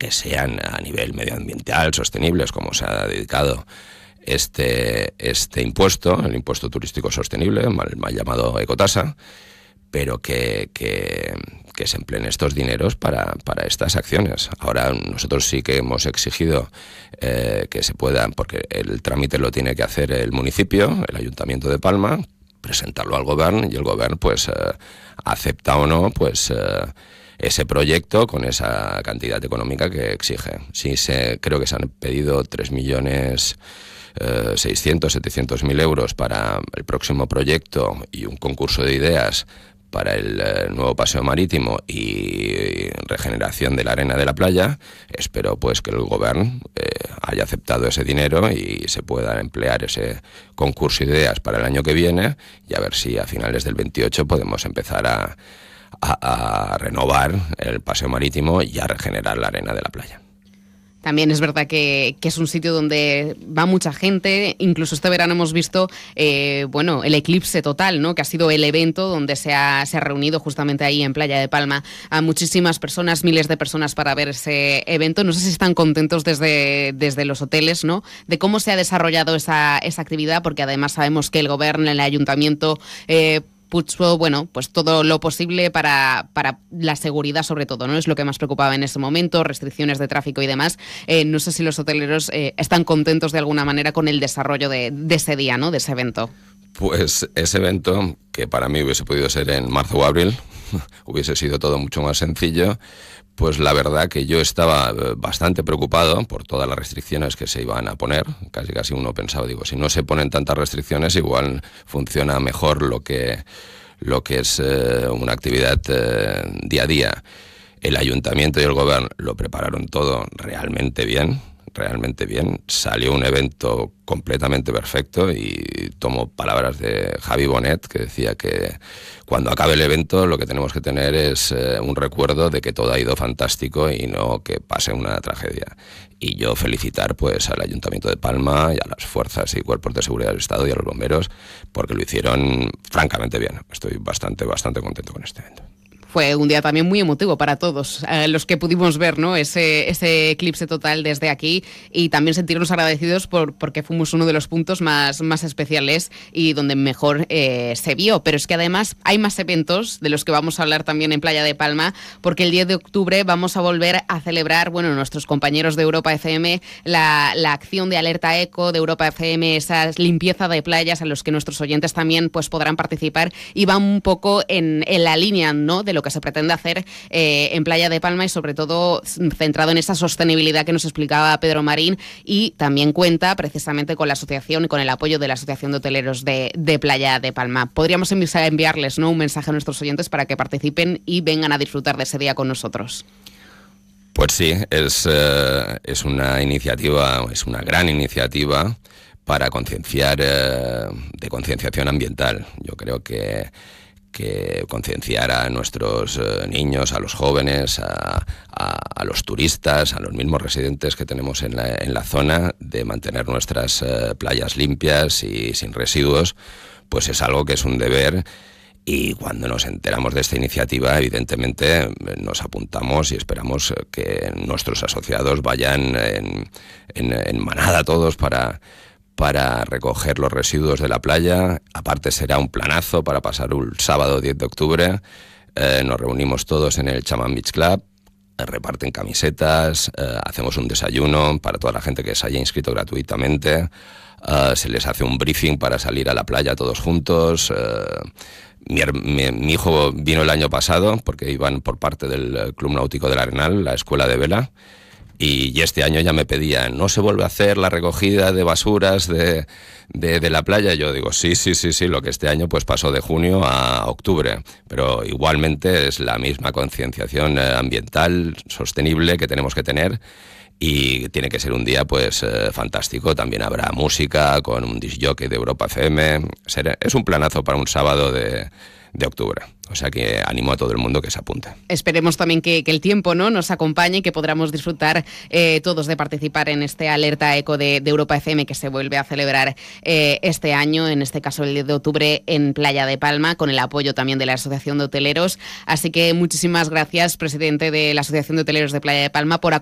que sean a nivel medioambiental, sostenibles, como se ha dedicado este impuesto, el impuesto turístico sostenible, mal llamado ecotasa, pero que se empleen estos dineros para estas acciones. Ahora nosotros sí que hemos exigido que se puedan, porque el trámite lo tiene que hacer el municipio, el Ayuntamiento de Palma, presentarlo al Govern, y el Govern pues acepta o no pues ese proyecto con esa cantidad económica que exige. Sí, creo que se han pedido 3.600.000-700.000 euros para el próximo proyecto y un concurso de ideas para el nuevo paseo marítimo y regeneración de la arena de la playa. Espero pues que el Govern haya aceptado ese dinero y se pueda emplear ese concurso de ideas para el año que viene, y a ver si a finales del 28 podemos empezar a renovar el paseo marítimo y a regenerar la arena de la playa. También es verdad que es un sitio donde va mucha gente. Incluso este verano hemos visto el eclipse total, ¿no? Que ha sido el evento donde se ha reunido justamente ahí en Playa de Palma a muchísimas personas, miles de personas, para ver ese evento. No sé si están contentos desde los hoteles, ¿no?, de cómo se ha desarrollado esa actividad, porque además sabemos que el Gobierno, el Ayuntamiento, puso, pues todo lo posible para la seguridad, sobre todo, ¿no? Es lo que más preocupaba en ese momento, restricciones de tráfico y demás. No sé si los hoteleros están contentos de alguna manera con el desarrollo de ese día, ¿no?, de ese evento. Pues ese evento, que para mí hubiese podido ser en marzo o abril, hubiese sido todo mucho más sencillo. Pues la verdad que yo estaba bastante preocupado por todas las restricciones que se iban a poner. Casi uno pensaba, digo, si no se ponen tantas restricciones, igual funciona mejor lo que es una actividad día a día. El Ayuntamiento y el Gobierno lo prepararon todo realmente bien. Salió un evento completamente perfecto, y tomo palabras de Javi Bonet, que decía que cuando acabe el evento lo que tenemos que tener es un recuerdo de que todo ha ido fantástico y no que pase una tragedia. Y yo felicitar pues al Ayuntamiento de Palma y a las fuerzas y cuerpos de seguridad del Estado y a los bomberos, porque lo hicieron francamente bien. Estoy bastante contento con este evento. Fue un día también muy emotivo para todos los que pudimos ver, ¿no?, ese eclipse total desde aquí, y también sentirnos agradecidos porque fuimos uno de los puntos más especiales y donde mejor se vio. Pero es que además hay más eventos de los que vamos a hablar también en Playa de Palma, porque el 10 de octubre vamos a volver a celebrar, nuestros compañeros de Europa FM, la acción de Alerta Eco de Europa FM, esa limpieza de playas a los que nuestros oyentes también pues podrán participar, y va un poco en la línea, ¿no?, de lo que se pretende hacer en Playa de Palma, y sobre todo centrado en esa sostenibilidad que nos explicaba Pedro Marín, y también cuenta precisamente con la asociación y con el apoyo de la Asociación de Hoteleros de Playa de Palma. Podríamos enviarles, ¿no?, un mensaje a nuestros oyentes para que participen y vengan a disfrutar de ese día con nosotros. Pues sí, es una iniciativa, es una gran iniciativa para concienciar, de concienciación ambiental. Yo creo que concienciar a nuestros niños, a los jóvenes, a los turistas, a los mismos residentes que tenemos en la zona, de mantener nuestras playas limpias y sin residuos, pues es algo que es un deber. Y cuando nos enteramos de esta iniciativa, evidentemente nos apuntamos y esperamos que nuestros asociados vayan en manada todos para recoger los residuos de la playa. Aparte será un planazo para pasar un sábado 10 de octubre. Nos reunimos todos en el Chamán Beach Club, reparten camisetas, hacemos un desayuno para toda la gente que se haya inscrito gratuitamente, se les hace un briefing para salir a la playa todos juntos. Mi hijo vino el año pasado porque iban por parte del Club Náutico del Arenal, la escuela de vela, y este año ya me pedían, ¿no se vuelve a hacer la recogida de basuras de la playa? Yo digo, sí, lo que este año pues pasó de junio a octubre, pero igualmente es la misma concienciación ambiental sostenible que tenemos que tener, y tiene que ser un día pues fantástico. También habrá música con un disc jockey de Europa FM. Es un planazo para un sábado de octubre. O sea que animo a todo el mundo que se apunte. Esperemos también que el tiempo, ¿no?, nos acompañe y que podamos disfrutar todos de participar en este Alerta Eco de Europa FM, que se vuelve a celebrar este año, en este caso el 10 de octubre en Playa de Palma, con el apoyo también de la Asociación de Hoteleros. Así que muchísimas gracias, presidente de la Asociación de Hoteleros de Playa de Palma, por